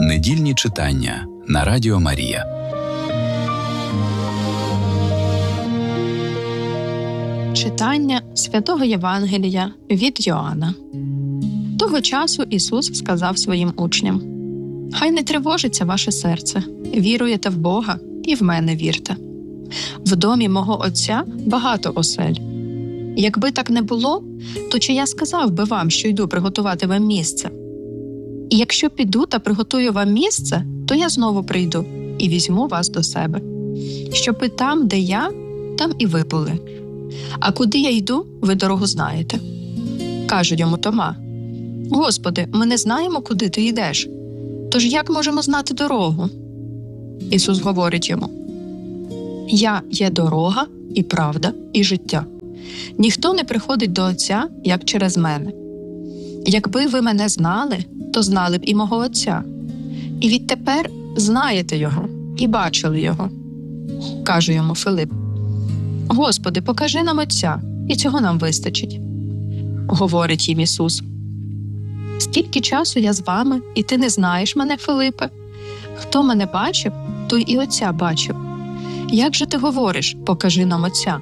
Недільні читання на Радіо Марія. Читання Святого Євангелія від Йоанна. Того часу Ісус сказав своїм учням: «Хай не тривожиться ваше серце, віруєте в Бога і в мене вірте. В домі мого Отця багато осель. Якби так не було, то чи я сказав би вам, що йду приготувати вам місце? І якщо піду та приготую вам місце, то я знову прийду і візьму вас до себе, щоб і там, де я, там і ви були. А куди я йду, ви дорогу знаєте». Каже йому Тома: «Господи, ми не знаємо, куди ти йдеш. Тож як можемо знати дорогу?» Ісус говорить йому: «Я є дорога і правда і життя. Ніхто не приходить до Отця, як через мене. Якби ви мене знали, то знали б і мого Отця. І відтепер знаєте Його і бачили Його». Каже йому Филип: «Господи, покажи нам Отця, і цього нам вистачить». Говорить їм Ісус: «Стільки часу я з вами, і ти не знаєш мене, Филипе? Хто мене бачив, той і Отця бачив. Як же ти говориш: покажи нам Отця?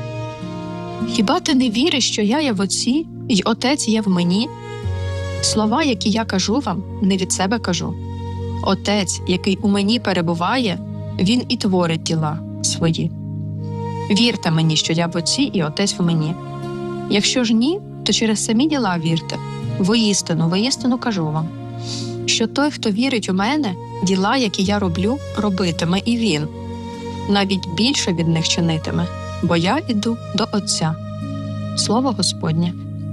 Хіба ти не віриш, що я є в Отці, й Отець є в мені? Слова, які я кажу вам, не від себе кажу. Отець, який у мені перебуває, Він і творить діла свої. Вірте мені, що я в Отці і Отець в мені. Якщо ж ні, то через самі діла вірте. Воістину кажу вам, що той, хто вірить у мене, діла, які я роблю, робитиме і він. Навіть більше від них чинитиме, бо я іду до Отця». Слово Господнє.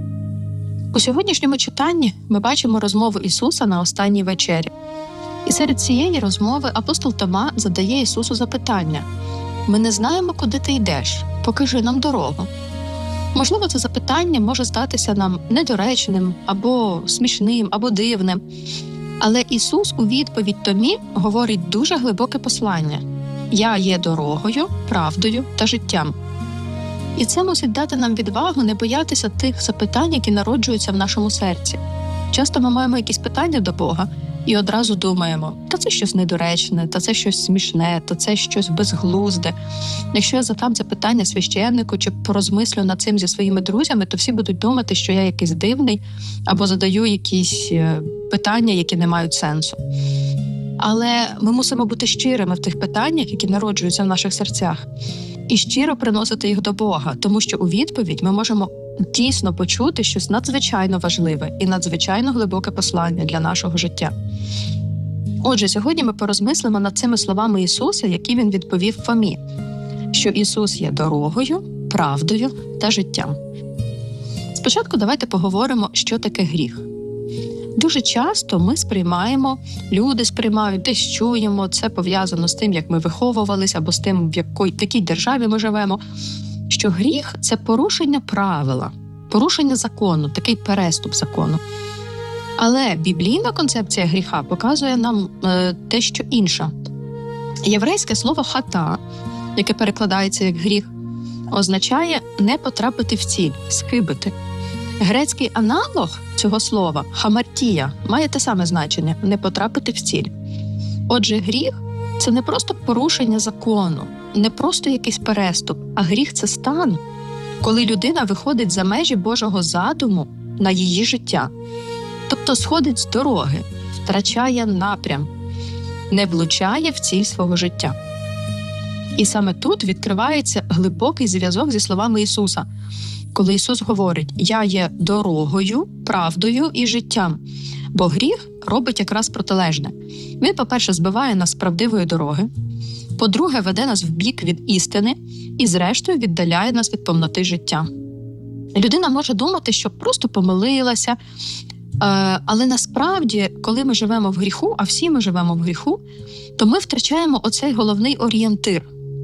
У сьогоднішньому читанні ми бачимо розмову Ісуса на останній вечері. І серед цієї розмови апостол Тома задає Ісусу запитання: «Ми не знаємо, куди ти йдеш. Покажи нам дорогу». Можливо, це запитання може здатися нам недоречним, або смішним, або дивним. Але Ісус у відповідь Томі говорить дуже глибоке послання: «Я є дорогою, правдою та життям». І це мусить дати нам відвагу не боятися тих запитань, які народжуються в нашому серці. Часто ми маємо якісь питання до Бога і одразу думаємо: та це щось недоречне, та це щось смішне, та це щось безглузде. Якщо я задам це питання священнику чи порозмислю над цим зі своїми друзями, то всі будуть думати, що я якийсь дивний, або задаю якісь питання, які не мають сенсу. Але ми мусимо бути щирими в тих питаннях, які народжуються в наших серцях, і щиро приносити їх до Бога, тому що у відповідь ми можемо дійсно почути щось надзвичайно важливе і надзвичайно глибоке послання для нашого життя. Отже, сьогодні ми порозмислимо над цими словами Ісуса, які Він відповів Фомі, що Ісус є дорогою, правдою та життям. Спочатку давайте поговоримо, що таке гріх. Дуже часто ми люди сприймають, десь чуємо, це пов'язано з тим, як ми виховувалися, або з тим, в якій державі ми живемо, що гріх – це порушення правила, порушення закону, такий переступ закону. Але біблійна концепція гріха показує нам дещо інше. Єврейське слово «хата», яке перекладається як гріх, означає не потрапити в ціль, схибити. Грецький аналог цього слова «хамартія» має те саме значення – не потрапити в ціль. Отже, гріх – це не просто порушення закону, не просто якийсь переступ, а гріх – це стан, коли людина виходить за межі Божого задуму на її життя. Тобто сходить з дороги, втрачає напрям, не влучає в ціль свого життя. І саме тут відкривається глибокий зв'язок зі словами Ісуса, коли Ісус говорить: «Я є дорогою, правдою і життям». Бо гріх робить якраз протилежне. Він, по-перше, збиває нас з правдивої дороги, по-друге, веде нас в бік від істини і, зрештою, віддаляє нас від повноти життя. Людина може думати, що просто помилилася, але насправді, коли ми живемо в гріху, а всі ми живемо в гріху, то ми втрачаємо оцей головний орієнтир.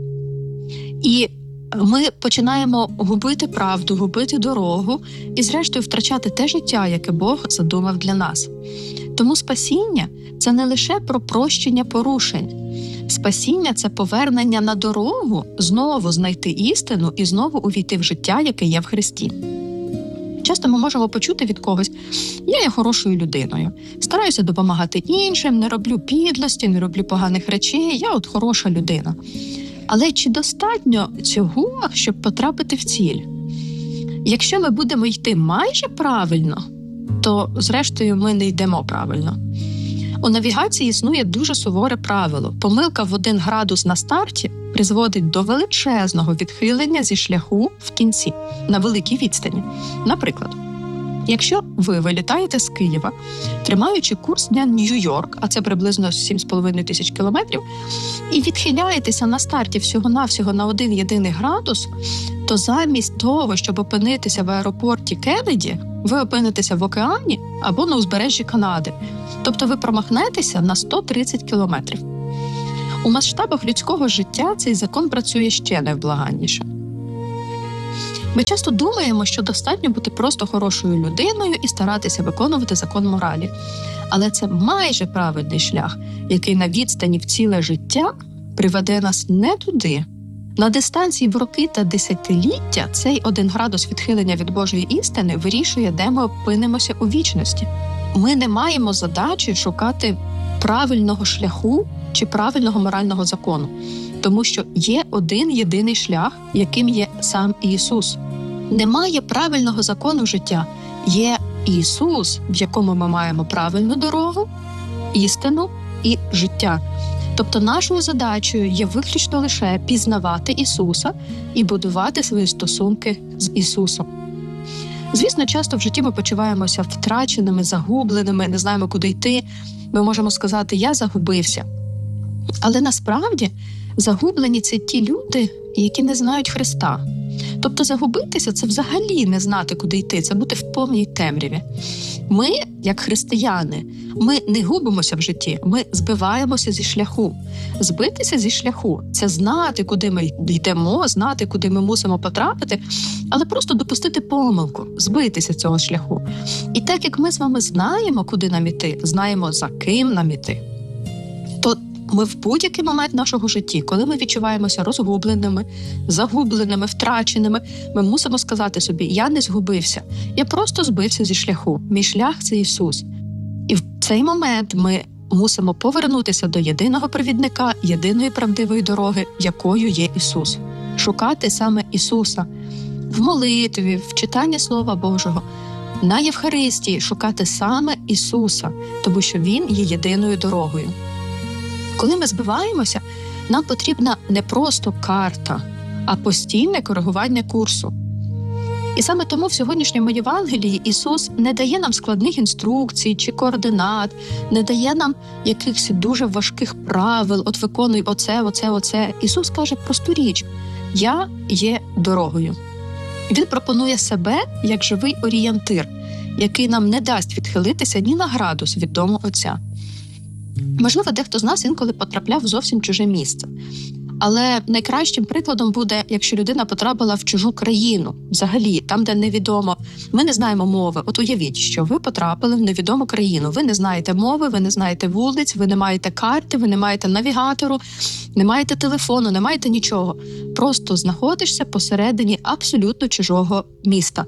І ми починаємо губити правду, губити дорогу і, зрештою, втрачати те життя, яке Бог задумав для нас. Тому спасіння – це не лише про прощення порушень. Спасіння – це повернення на дорогу, знову знайти істину і знову увійти в життя, яке є в Христі. Часто ми можемо почути від когось: я є хорошою людиною, стараюся допомагати іншим, не роблю підлості, не роблю поганих речей, я от хороша людина. Але чи достатньо цього, щоб потрапити в ціль? Якщо ми будемо йти майже правильно, то зрештою ми не йдемо правильно. У навігації існує дуже суворе правило. Помилка в 1 градус на старті призводить до величезного відхилення зі шляху в кінці, на великій відстані. Наприклад, якщо ви вилітаєте з Києва, тримаючи курс на Нью-Йорк, а це приблизно 7,5 тисяч кілометрів, і відхиляєтеся на старті всього-навсього на 1 єдиний градус, то замість того, щоб опинитися в аеропорті Кеннеді, ви опинитеся в океані або на узбережжі Канади. Тобто ви промахнетеся на 130 кілометрів. У масштабах людського життя цей закон працює ще невблаганніше. Ми часто думаємо, що достатньо бути просто хорошою людиною і старатися виконувати закон моралі. Але це майже правильний шлях, який на відстані в ціле життя приведе нас не туди. На дистанції в роки та десятиліття цей 1 градус відхилення від Божої істини вирішує, де ми опинимося у вічності. Ми не маємо задачі шукати правильного шляху чи правильного морального закону, тому що є один єдиний шлях, яким є сам Ісус. Немає правильного закону життя. Є Ісус, в якому ми маємо правильну дорогу, істину і життя. Тобто нашою задачею є виключно лише пізнавати Ісуса і будувати свої стосунки з Ісусом. Звісно, часто в житті ми почуваємося втраченими, загубленими, не знаємо, куди йти. Ми можемо сказати: я загубився. Але насправді загублені – це ті люди, які не знають Христа. Тобто загубитися – це взагалі не знати, куди йти, це бути в повній темряві. Ми, як християни, ми не губимося в житті, ми збиваємося зі шляху. Збитися зі шляху – це знати, куди ми йдемо, знати, куди ми мусимо потрапити, але просто допустити помилку, збитися цього шляху. І так як ми з вами знаємо, куди нам іти, знаємо, за ким нам іти, то ми в будь-який момент нашого житті, коли ми відчуваємося розгубленими, загубленими, втраченими, ми мусимо сказати собі: я не згубився, я просто збився зі шляху. Мій шлях – це Ісус. І в цей момент ми мусимо повернутися до єдиного провідника, єдиної правдивої дороги, якою є Ісус. Шукати саме Ісуса. В молитві, в читанні Слова Божого, на Євхаристії шукати саме Ісуса, тому що Він є єдиною дорогою. Коли ми збиваємося, нам потрібна не просто карта, а постійне коригування курсу. І саме тому в сьогоднішньому Євангелії Ісус не дає нам складних інструкцій чи координат, не дає нам якихось дуже важких правил: от виконуй оце. Ісус каже просту річ: я є дорогою. Він пропонує себе як живий орієнтир, який нам не дасть відхилитися ні на градус від дому Отця. Можливо, дехто з нас інколи потрапляв в зовсім чуже місце. Але найкращим прикладом буде, якщо людина потрапила в чужу країну, взагалі, там, де невідомо, ми не знаємо мови. От уявіть, що ви потрапили в невідому країну, ви не знаєте мови, ви не знаєте вулиць, ви не маєте карти, ви не маєте навігатору, не маєте телефону, не маєте нічого. Просто знаходишся посередині абсолютно чужого міста.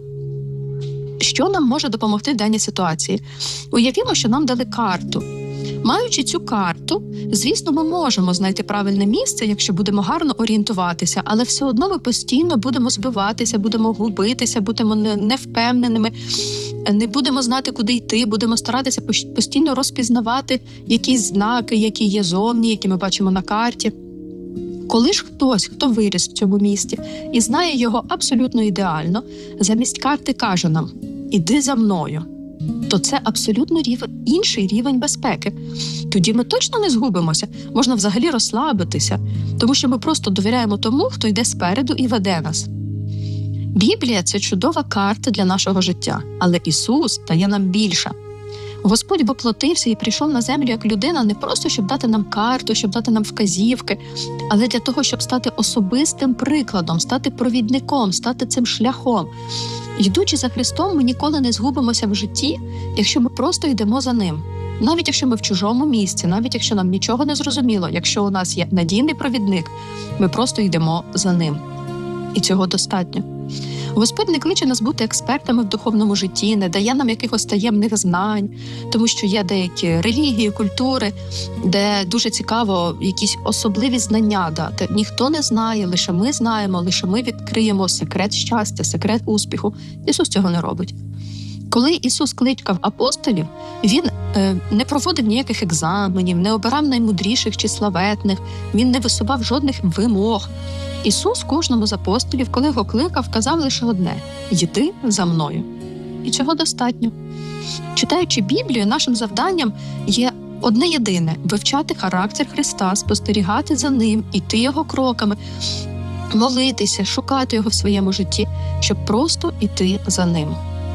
Що нам може допомогти в даній ситуації? Уявімо, що нам дали карту. Маючи цю карту, звісно, ми можемо знайти правильне місце, якщо будемо гарно орієнтуватися, але все одно ми постійно будемо збиватися, будемо губитися, будемо невпевненими, не будемо знати, куди йти, будемо старатися постійно розпізнавати якісь знаки, які є зовні, які ми бачимо на карті. Коли ж хтось, хто виріс в цьому місті і знає його абсолютно ідеально, замість карти каже нам: «Іди за мною», то це абсолютно інший рівень безпеки. Тоді ми точно не згубимося, можна взагалі розслабитися, тому що ми просто довіряємо тому, хто йде спереду і веде нас. Біблія – це чудова карта для нашого життя, але Ісус дає нам більше. Господь воплотився і прийшов на землю як людина не просто, щоб дати нам карту, щоб дати нам вказівки, але для того, щоб стати особистим прикладом, стати провідником, стати цим шляхом. Йдучи за Христом, ми ніколи не згубимося в житті, якщо ми просто йдемо за Ним. Навіть якщо ми в чужому місці, навіть якщо нам нічого не зрозуміло, якщо у нас є надійний провідник, ми просто йдемо за Ним. І цього достатньо. Господь не кличе нас бути експертами в духовному житті, не дає нам якихось таємних знань, тому що є деякі релігії, культури, де дуже цікаво якісь особливі знання дати. Ніхто не знає, лише ми знаємо, лише ми відкриємо секрет щастя, секрет успіху. Ісус цього не робить. Коли Ісус кликав апостолів, Він не проводив ніяких екзаменів, не обирав наймудріших чи славетних, Він не висував жодних вимог. Ісус кожному з апостолів, коли його кликав, казав лише одне – «Йди за мною». І цього достатньо. Читаючи Біблію, нашим завданням є одне єдине – вивчати характер Христа, спостерігати за Ним, іти Його кроками, молитися, шукати Його в своєму житті, щоб просто іти за Ним.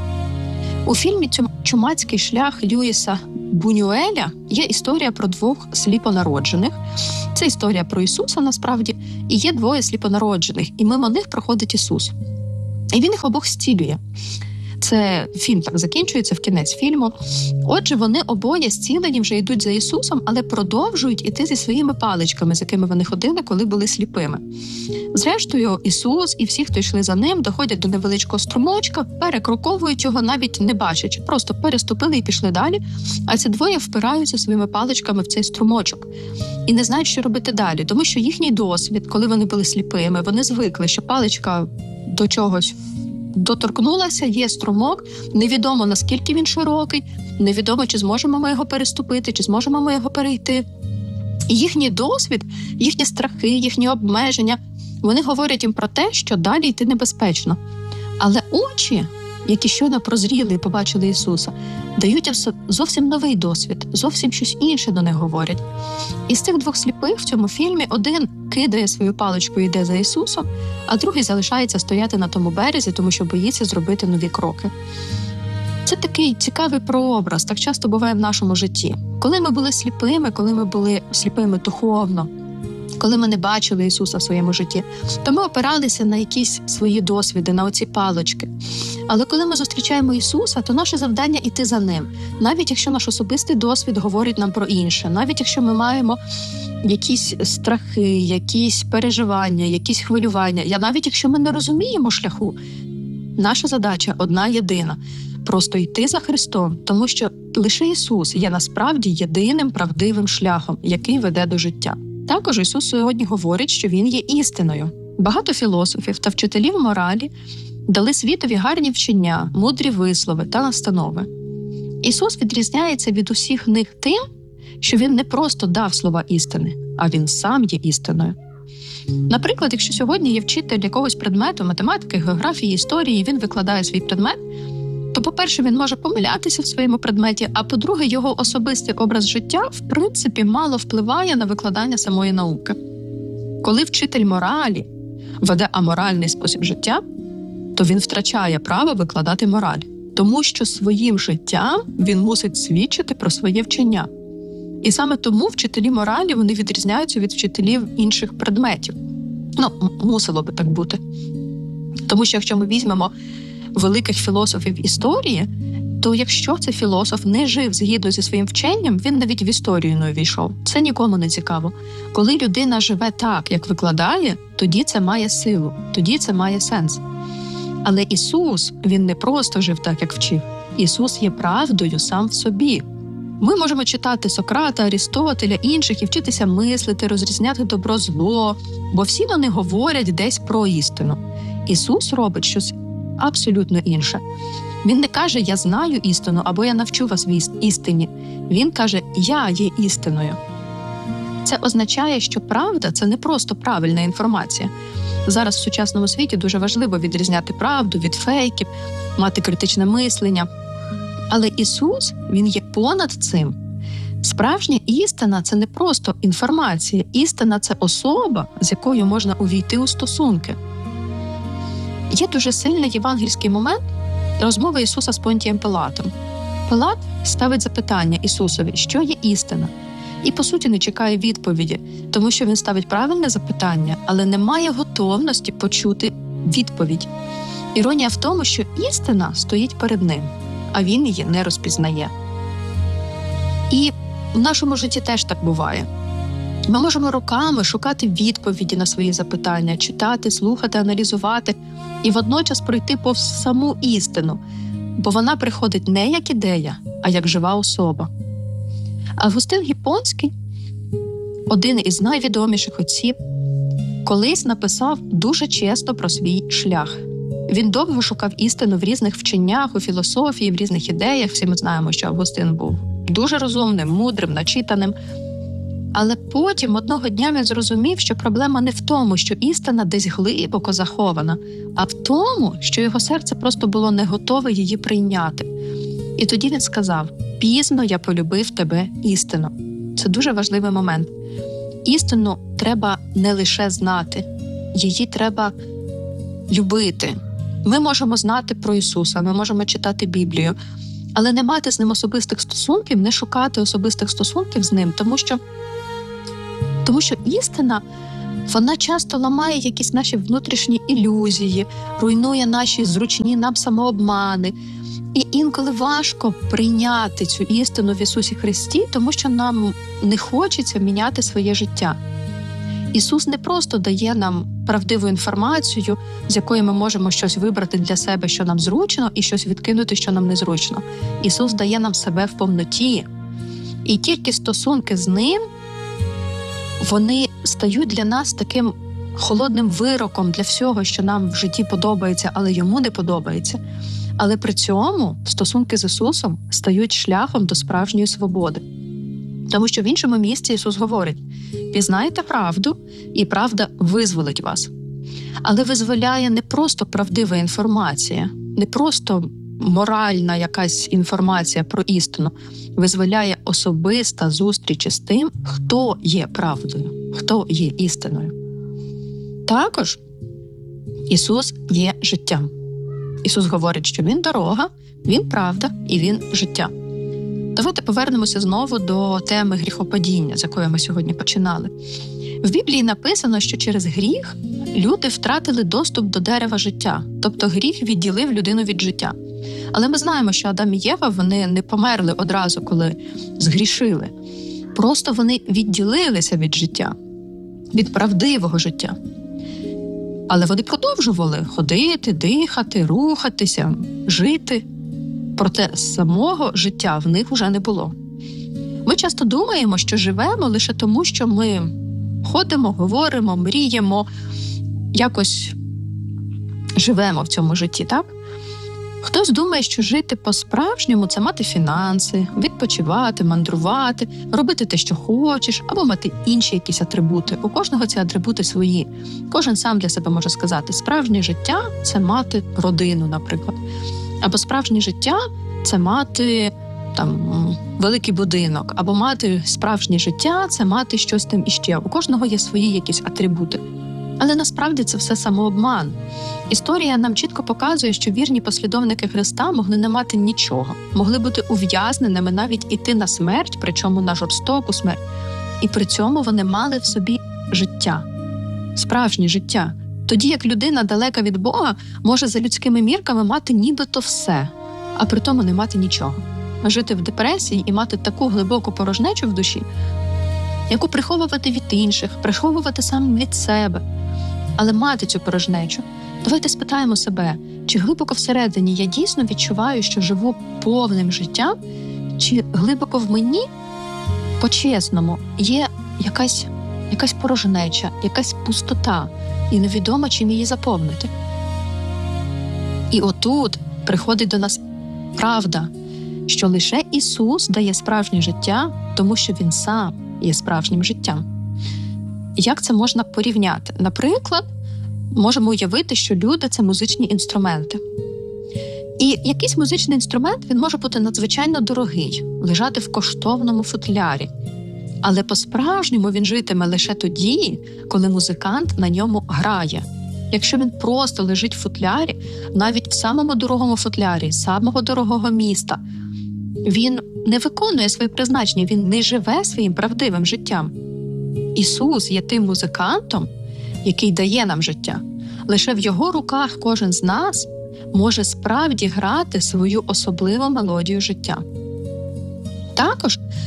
У фільмі «Чумацький шлях» Люїса Бунюеля є історія про двох сліпонароджених. Це історія про Ісуса, насправді, і є двоє сліпонароджених, і мимо них проходить Ісус. І Він їх обох зцілює. Це фільм так закінчується, в кінець фільму. Отже, вони обоє зцілені вже йдуть за Ісусом, але продовжують іти зі своїми паличками, з якими вони ходили, коли були сліпими. Зрештою, Ісус і всі, хто йшли за ним, доходять до невеличкого струмочка, перекроковують його, навіть не бачачи, просто переступили і пішли далі, а ці двоє впираються своїми паличками в цей струмочок. І не знають, що робити далі, тому що їхній досвід, коли вони були сліпими, вони звикли, що паличка до чогось доторкнулася, є струмок, невідомо, наскільки він широкий, невідомо, чи зможемо ми його переступити, чи зможемо ми його перейти. І їхній досвід, їхні страхи, їхні обмеження, вони говорять їм про те, що далі йти небезпечно. Але очі, які щойно прозріли і побачили Ісуса, дають їм зовсім новий досвід, зовсім щось інше до них говорять. Із цих двох сліпих в цьому фільмі один кидає свою паличку і йде за Ісусом, а другий залишається стояти на тому березі, тому що боїться зробити нові кроки. Це такий цікавий прообраз, так часто буває в нашому житті. Коли ми були сліпими, коли ми були сліпими духовно, коли ми не бачили Ісуса в своєму житті, то ми опиралися на якісь свої досвіди, на оці палички. Але коли ми зустрічаємо Ісуса, то наше завдання – іти за Ним. Навіть якщо наш особистий досвід говорить нам про інше, навіть якщо ми маємо якісь страхи, якісь переживання, якісь хвилювання, навіть якщо ми не розуміємо шляху, наша задача одна єдина – просто йти за Христом, тому що лише Ісус є насправді єдиним правдивим шляхом, який веде до життя. Також Ісус сьогодні говорить, що Він є істиною. Багато філософів та вчителів моралі дали світові гарні вчення, мудрі вислови та настанови. Ісус відрізняється від усіх них тим, що Він не просто дав слова істини, а Він сам є істиною. Наприклад, якщо сьогодні є вчитель якогось предмету, математики, географії, історії, він викладає свій предмет, то, по-перше, він може помилятися в своєму предметі, а по-друге, його особистий образ життя, в принципі, мало впливає на викладання самої науки. Коли вчитель моралі веде аморальний спосіб життя, то він втрачає право викладати мораль, тому що своїм життям він мусить свідчити про своє вчення. І саме тому вчителі моралі, вони відрізняються від вчителів інших предметів. Мусило би так бути. Тому що якщо ми візьмемо великих філософів історії, то якщо цей філософ не жив згідно зі своїм вченням, він навіть в історію не увійшов. Це нікому не цікаво. Коли людина живе так, як викладає, тоді це має силу, тоді це має сенс. Але Ісус, Він не просто жив так, як вчив. Ісус є правдою сам в собі. Ми можемо читати Сократа, Арістотеля, інших і вчитися мислити, розрізняти добро-зло, бо всі вони говорять десь про істину. Ісус робить щось абсолютно інше. Він не каже «я знаю істину» або «я навчу вас в істині». Він каже «я є істиною». Це означає, що правда – це не просто правильна інформація. Зараз в сучасному світі дуже важливо відрізняти правду від фейків, мати критичне мислення. Але Ісус, Він є понад цим. Справжня істина – це не просто інформація. Істина – це особа, з якою можна увійти у стосунки. Є дуже сильний євангельський момент розмови Ісуса з Понтієм Пилатом. Пилат ставить запитання Ісусові, що є істина? І, по суті, не чекає відповіді, тому що він ставить правильне запитання, але не має готовності почути відповідь. Іронія в тому, що істина стоїть перед ним, а він її не розпізнає. І в нашому житті теж так буває. Ми можемо роками шукати відповіді на свої запитання, читати, слухати, аналізувати і водночас пройти повз саму істину, бо вона приходить не як ідея, а як жива особа. Августин Гіпонський, один із найвідоміших отців, колись написав дуже чесно про свій шлях. Він довго шукав істину в різних вченнях, у філософії, в різних ідеях. Всі ми знаємо, що Августин був дуже розумним, мудрим, начитаним. Але потім одного дня він зрозумів, що проблема не в тому, що істина десь глибоко захована, а в тому, що його серце просто було не готове її прийняти. І тоді він сказав: «Пізно я полюбив тебе, істину». Це дуже важливий момент. Істину треба не лише знати, її треба любити. Ми можемо знати про Ісуса, ми можемо читати Біблію, але не мати з ним особистих стосунків, не шукати особистих стосунків з ним, тому що істина, вона часто ламає якісь наші внутрішні ілюзії, руйнує наші зручні нам самообмани. І інколи важко прийняти цю істину в Ісусі Христі, тому що нам не хочеться міняти своє життя. Ісус не просто дає нам правдиву інформацію, з якої ми можемо щось вибрати для себе, що нам зручно, і щось відкинути, що нам незручно. Ісус дає нам себе в повноті. І тільки стосунки з Ним, вони стають для нас таким холодним вироком для всього, що нам в житті подобається, але Йому не подобається. Але при цьому стосунки з Ісусом стають шляхом до справжньої свободи. Тому що в іншому місці Ісус говорить: «Пізнайте правду, і правда визволить вас». Але визволяє не просто правдива інформація, не просто моральна якась інформація про істину. Визволяє особиста зустріч із тим, хто є правдою, хто є істиною. Також Ісус є життям. Ісус говорить, що Він дорога, Він правда і Він життя. Давайте повернемося знову до теми гріхопадіння, з якої ми сьогодні починали. В Біблії написано, що через гріх люди втратили доступ до дерева життя, тобто гріх відділив людину від життя. Але ми знаємо, що Адам і Єва, вони не померли одразу, коли згрішили. Просто вони відділилися від життя, від правдивого життя. Але вони продовжували ходити, дихати, рухатися, жити. Проте самого життя в них вже не було. Ми часто думаємо, що живемо лише тому, що ми ходимо, говоримо, мріємо, якось живемо в цьому житті, так? Хтось думає, що жити по-справжньому – це мати фінанси, відпочивати, мандрувати, робити те, що хочеш, або мати інші якісь атрибути. У кожного ці атрибути свої. Кожен сам для себе може сказати: справжнє життя – це мати родину, наприклад. Або справжнє життя – це мати великий будинок. Або мати справжнє життя – це мати щось там іще. У кожного є свої якісь атрибути. Але насправді це все самообман. Історія нам чітко показує, що вірні послідовники Христа могли не мати нічого. Могли бути ув'язненими, навіть іти на смерть, причому на жорстоку смерть. І при цьому вони мали в собі життя. Справжнє життя. Тоді як людина далека від Бога може за людськими мірками мати нібито все, а при тому не мати нічого. Жити в депресії і мати таку глибоку порожнечу в душі, яку приховувати від інших, приховувати сам від себе. Але мати цю порожнечу. Давайте спитаємо себе, чи глибоко всередині я дійсно відчуваю, що живу повним життям, чи глибоко в мені, по-чесному, є якась порожнеча, якась пустота, і невідомо, чим її заповнити. І отут приходить до нас правда, що лише Ісус дає справжнє життя, тому що Він сам є справжнім життям. Як це можна порівняти? Наприклад, можемо уявити, що люди – це музичні інструменти. І якийсь музичний інструмент, він може бути надзвичайно дорогий, лежати в коштовному футлярі. Але по-справжньому він житиме лише тоді, коли музикант на ньому грає. Якщо він просто лежить в футлярі, навіть в самому дорогому футлярі, самого дорогого міста, він не виконує своє призначення, він не живе своїм правдивим життям. Ісус є тим музикантом, який дає нам життя. Лише в Його руках кожен з нас може справді грати свою особливу мелодію життя. Також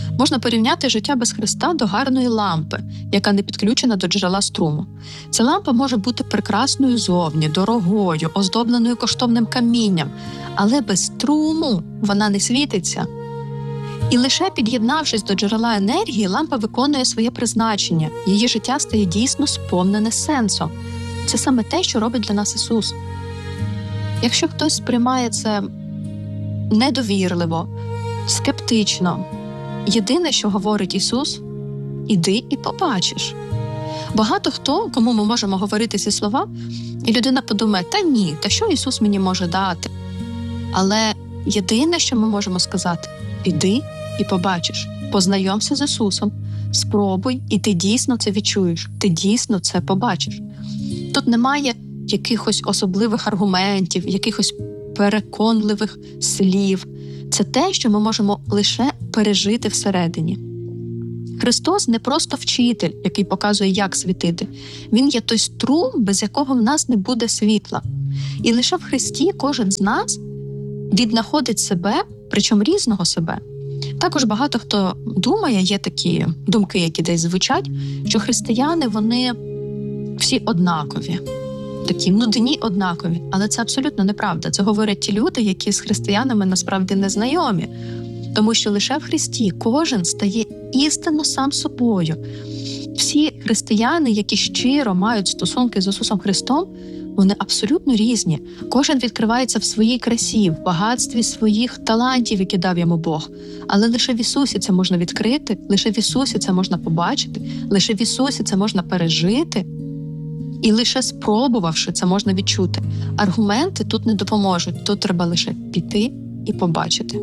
Можна порівняти життя без Христа до гарної лампи, яка не підключена до джерела струму. Ця лампа може бути прекрасною зовні, дорогою, оздобленою коштовним камінням, але без струму вона не світиться. І лише під'єднавшись до джерела енергії, лампа виконує своє призначення. Її життя стає дійсно сповнене сенсом. Це саме те, що робить для нас Ісус. Якщо хтось сприймає це недовірливо, скептично, єдине, що говорить Ісус – іди і побачиш. Багато хто, кому ми можемо говорити ці слова, і людина подумає, та ні, та що Ісус мені може дати? Але єдине, що ми можемо сказати – іди і побачиш. Познайомся з Ісусом, спробуй, і ти дійсно це відчуєш, ти дійсно це побачиш. Тут немає якихось особливих аргументів, якихось переконливих слів. Це те, що ми можемо лише пережити всередині. Христос не просто вчитель, який показує, як світити. Він є той струм, без якого в нас не буде світла. І лише в Христі кожен з нас віднаходить себе, причому різного себе. Також багато хто думає, є такі думки, які десь звучать, що християни, вони всі однакові. Такі нудні однакові. Але це абсолютно неправда. Це говорять ті люди, які з християнами насправді не знайомі. Тому що лише в Христі кожен стає істинно сам собою. Всі християни, які щиро мають стосунки з Ісусом Христом, вони абсолютно різні. Кожен відкривається в своїй красі, в багатстві своїх талантів, які дав йому Бог. Але лише в Ісусі це можна відкрити, лише в Ісусі це можна побачити, лише в Ісусі це можна пережити. І лише спробувавши, це можна відчути. Аргументи тут не допоможуть, тут треба лише піти і побачити.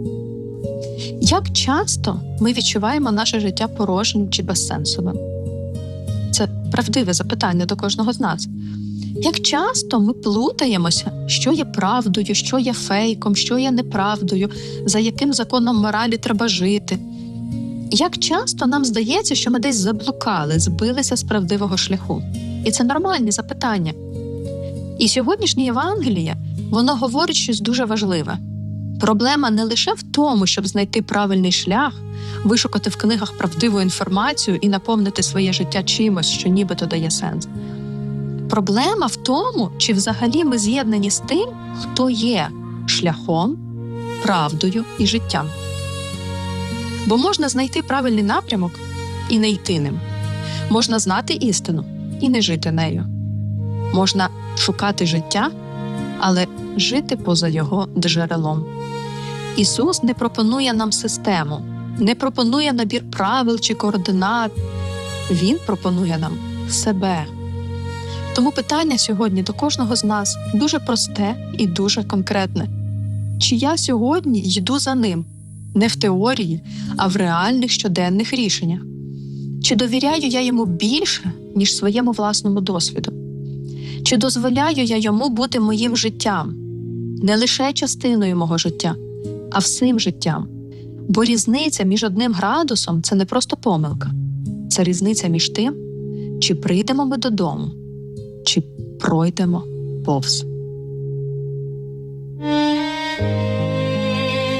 Як часто ми відчуваємо наше життя порожнім чи безсенсовим? Це правдиве запитання до кожного з нас. Як часто ми плутаємося, що є правдою, що є фейком, що є неправдою, за яким законом моралі треба жити? Як часто нам здається, що ми десь заблукали, збилися з правдивого шляху? І це нормальні запитання. І сьогоднішнє Євангеліє, воно говорить щось дуже важливе. Проблема не лише в тому, щоб знайти правильний шлях, вишукати в книгах правдиву інформацію і наповнити своє життя чимось, що нібито дає сенс. Проблема в тому, чи взагалі ми з'єднані з тим, хто є шляхом, правдою і життям. Бо можна знайти правильний напрямок і не йти ним. Можна знати істину і не жити нею. Можна шукати життя, але жити поза його джерелом. Ісус не пропонує нам систему, не пропонує набір правил чи координат. Він пропонує нам себе. Тому питання сьогодні до кожного з нас дуже просте і дуже конкретне. Чи я сьогодні йду за ним? Не в теорії, а в реальних щоденних рішеннях. Чи довіряю я йому більше, ніж своєму власному досвіду? Чи дозволяю я йому бути моїм життям? Не лише частиною мого життя, а всім життям. Бо різниця між 1 градусом – це не просто помилка. Це різниця між тим, чи прийдемо ми додому, чи пройдемо повз.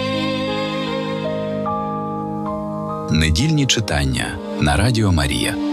Недільні читання на Радіо Марія.